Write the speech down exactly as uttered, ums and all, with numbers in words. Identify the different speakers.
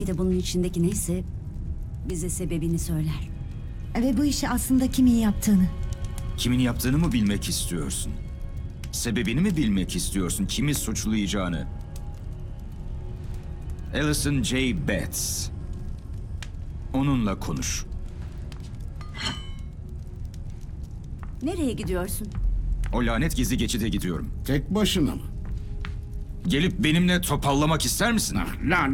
Speaker 1: Kitabının içindeki neyse bize sebebini söyler.
Speaker 2: Ve bu işi aslında kimin yaptığını.
Speaker 3: Kimin yaptığını mı bilmek istiyorsun? Sebebini mi bilmek istiyorsun? Kimi suçlayacağını? Alison J. Betts. Onunla konuş.
Speaker 1: Nereye gidiyorsun?
Speaker 3: O lanet gizli geçide gidiyorum.
Speaker 4: Tek başına mı?
Speaker 3: Gelip benimle topallamak ister misin?
Speaker 4: Lanet.